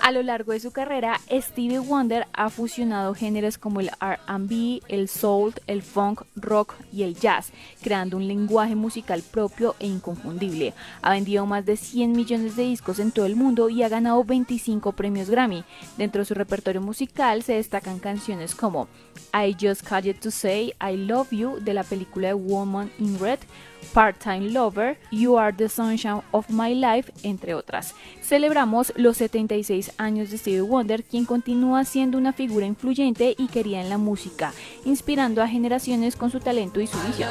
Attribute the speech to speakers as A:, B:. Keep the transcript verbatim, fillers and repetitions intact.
A: A lo largo de su carrera, Stevie Wonder ha fusionado géneros como el R and B, el soul, el funk, rock y el jazz, creando un lenguaje musical propio e inconfundible. Ha vendido más de cien millones de discos en todo el mundo y ha ganado veinticinco premios Grammy. Dentro de su repertorio musical se destacan canciones como I Just Called to Say I Love You de la película Woman in Red, Part-Time Lover, You Are the Sunshine of My Life, entre otras. Celebramos los setenta y seis años de Stevie Wonder, quien continúa siendo una figura influyente y querida en la música, inspirando a generaciones con su talento y su visión.